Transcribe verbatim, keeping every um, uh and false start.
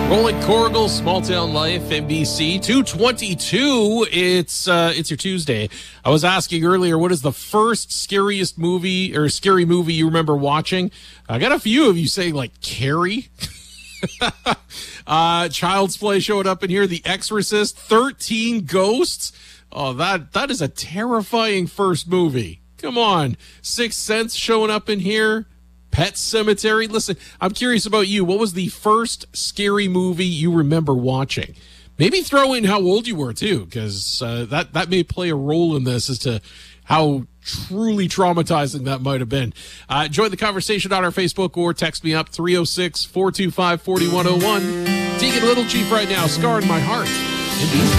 Rolling Corrigal, Small Town Life, N B C, two twenty-two. It's uh, it's your Tuesday. I was asking earlier, what is the first scariest movie or scary movie you remember watching? I got a few of you saying, like, Carrie. uh, Child's Play showed up in here. The Exorcist, thirteen Ghosts. Oh, that that is a terrifying first movie. Come on. Sixth Sense showing up in here. Pet Cemetery. Listen, I'm curious about you. What was the first scary movie you remember watching? Maybe throw in how old you were, too, because uh, that, that may play a role in this as to how truly traumatizing that might have been. Uh, join the conversation on our Facebook or text me up three oh six, four two five, four one oh one. Deacon Little Chief right now, Scar in My Heart. N B C.